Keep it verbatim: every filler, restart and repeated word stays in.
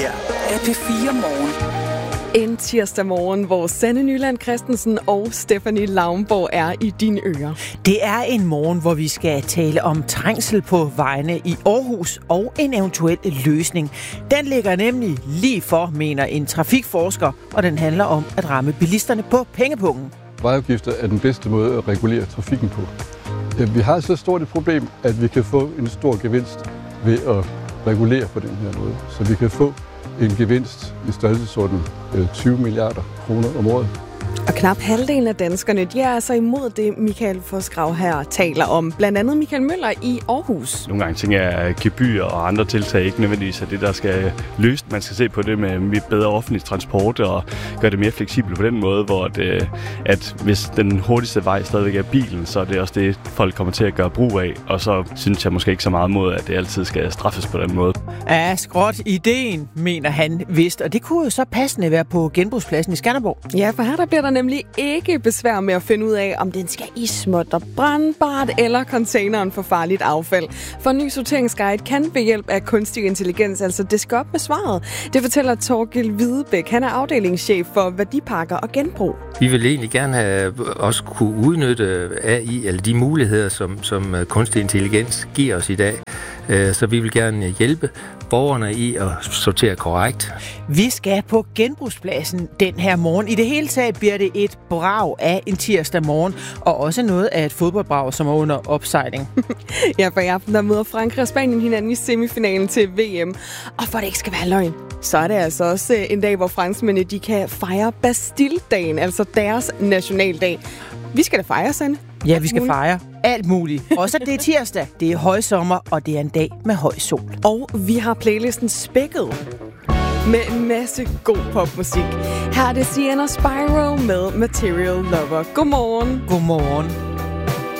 her er P fire Morgen. En tirsdag morgen, hvor Sanne Nyland Christensen og Stephanie Laumborg er i dine ører. Det er en morgen, hvor vi skal tale om trængsel på vejene i Aarhus og en eventuel løsning. Den ligger nemlig lige for, mener en trafikforsker, og den handler om at ramme bilisterne på pengepungen. Vejafgifter er den bedste måde at regulere trafikken på. Vi har så stort et problem, at vi kan få en stor gevinst ved at regulere på den her måde. Så vi kan få en gevinst i størrelsesorden tyve milliarder kroner om året. Og knap halvdelen af danskerne, de er altså imod det, Michael Forsgrav her taler om. Blandt andet Michael Møller i Aarhus. Nogle gange tænker jeg, at gebyr og andre tiltag ikke nødvendigvis er det, der skal løse. Man skal se på det med bedre offentlig transport og gøre det mere fleksibelt på den måde, hvor det, at hvis den hurtigste vej stadigvæk er bilen, så er det også det, folk kommer til at gøre brug af. Og så synes jeg måske ikke så meget mod, at det altid skal straffes på den måde. Ja, skråt ideen, mener han vist. Og det kunne jo så passende være på genbrugspladsen i Skanderborg. Ja, for her der bliver der nemlig ikke besvær med at finde ud af, om den skal i småt og brandbart eller containeren for farligt affald. For en ny sorteringsguide kan ved hjælp af kunstig intelligens altså diske op med svaret. Det fortæller Torgild Hvidebæk. Han er afdelingschef for værdipakker og genbrug. Vi vil egentlig gerne have også kunne udnytte A I, eller de muligheder, som, som kunstig intelligens giver os i dag. Så vi vil gerne hjælpe borgerne i at sortere korrekt. Vi skal på genbrugspladsen den her morgen. I det hele taget bliver det et brag af en tirsdag morgen, og også noget af et fodboldbrag, som er under opsejling. Ja, for i aften der møder Frankrig og Spanien hinanden i semifinalen til V M. Og for det ikke skal være løgn, så er det altså også en dag, hvor franskmændene de kan fejre Bastille-dagen, altså deres nationaldag. Vi skal da fejre, Sanne. Ja, vi skal fejre alt muligt. Også det er tirsdag, det er højsommer, og det er en dag med høj sol. Og vi har playlisten spækket med en masse god popmusik. Her er det Sienna Spyro med Material Lover. Godmorgen. Godmorgen.